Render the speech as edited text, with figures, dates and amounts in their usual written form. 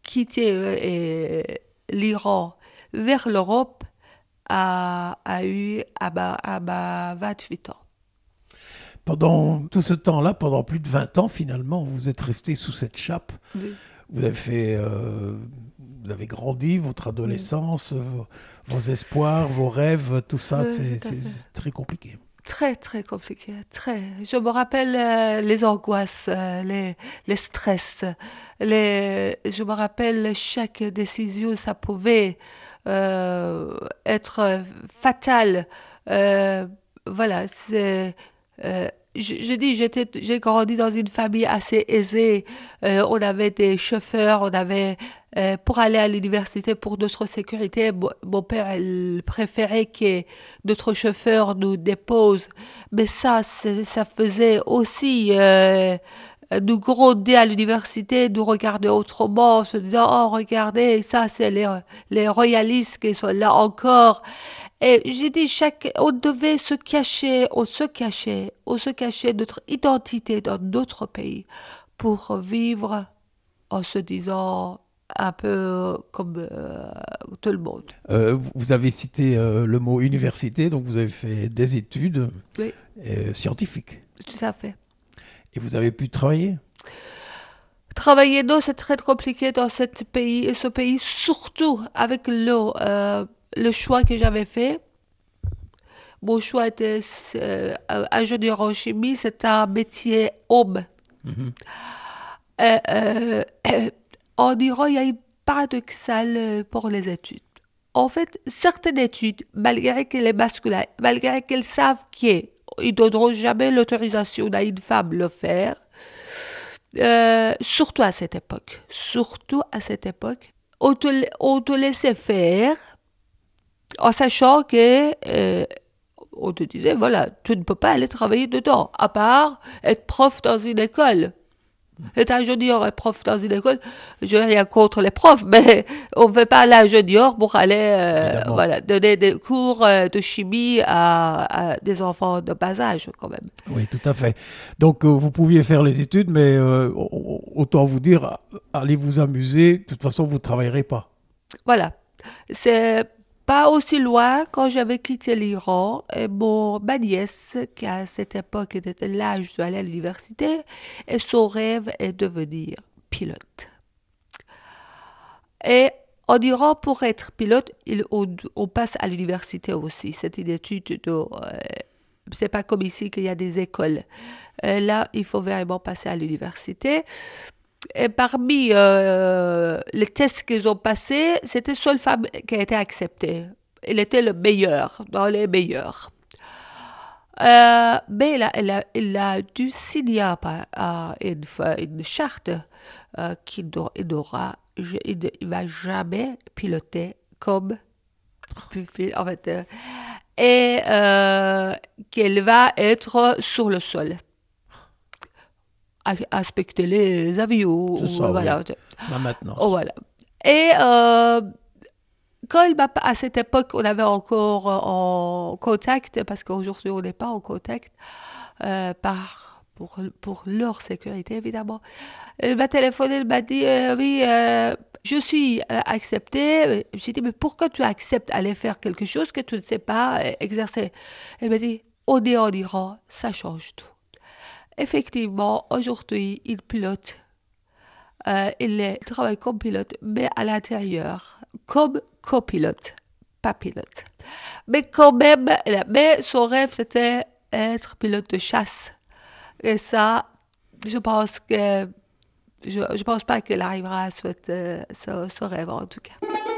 quitté l'Iran vers l'Europe à 28 ans. Pendant tout ce temps-là, pendant plus de 20 ans, finalement, vous êtes resté sous cette chape. Oui. Vous avez grandi, votre adolescence, vos espoirs, vos rêves, tout ça, c'est très compliqué. Très, très compliqué. Très. Je me rappelle les angoisses, les stress. Je me rappelle chaque décision, ça pouvait être fatal. Voilà, je dis, j'ai grandi dans une famille assez aisée. On avait des chauffeurs, pour aller à l'université, pour notre sécurité, mon père, il préférait que notre chauffeur nous dépose. Mais ça faisait aussi nous gronder à l'université, nous regarder autrement, en se disant, oh, regardez, ça, c'est les royalistes qui sont là encore. Et j'ai dit, on devait se cacher, on se cachait notre identité dans d'autres pays pour vivre en se disant un peu comme tout le monde. Vous avez cité le mot université, donc vous avez fait des études Oui, scientifiques. tout à fait. Et vous avez pu travailler? Travailler, non, c'est très compliqué dans ce pays, surtout avec le choix que j'avais fait. Mon choix était ingénieur en chimie, c'est un métier homme. Mhm. En Iran, il y a une paradoxale pour les études. En fait, certaines études, malgré qu'elles sont masculines, malgré qu'elles savent qu'ils ne donneront jamais l'autorisation à une femme de le faire, surtout à cette époque, on te laissait faire en sachant que on te disait, voilà, tu ne peux pas aller travailler dedans, à part être prof dans une école. Être ingénieur et prof dans une école, je n'ai rien contre les profs, mais on ne fait pas aller ingénieur pour aller donner des cours de chimie à des enfants de bas âge, quand même. Oui, tout à fait. Donc, vous pouviez faire les études, mais autant vous dire, allez vous amuser, de toute façon, vous ne travaillerez pas. Voilà. C'est pas aussi loin quand j'avais quitté l'Iran. Et ma nièce, qui à cette époque était l'âge d'aller à l'université, et son rêve est de devenir pilote. Et en Iran, pour être pilote, on passe à l'université aussi. C'est une étude c'est pas comme ici qu'il y a des écoles. Là, il faut vraiment passer à l'université. Et parmi les tests qu'ils ont passés, c'était seule femme qui a été acceptée. Elle était le meilleur, dans les meilleurs. Mais elle a dû signer une charte qu'il ne va jamais piloter comme en fait, et qu'elle va être sur le sol, à inspecter les avions. C'est ça, Voilà. oui. La maintenance. Oh, voilà. Et quand à cette époque, on avait encore en contact, parce qu'aujourd'hui on n'est pas en contact, pour leur sécurité évidemment. Elle m'a téléphoné, elle m'a dit oui, je suis acceptée. J'ai dit mais pourquoi tu acceptes aller faire quelque chose que tu ne sais pas exercer? Elle m'a dit on est en Iran, ça change tout. Effectivement, aujourd'hui, il pilote. Il travaille comme pilote, mais à l'intérieur, comme copilote, pas pilote. Mais quand même, son rêve, c'était être pilote de chasse. Et ça, je pense pas qu'elle arrivera à ce rêve, en tout cas.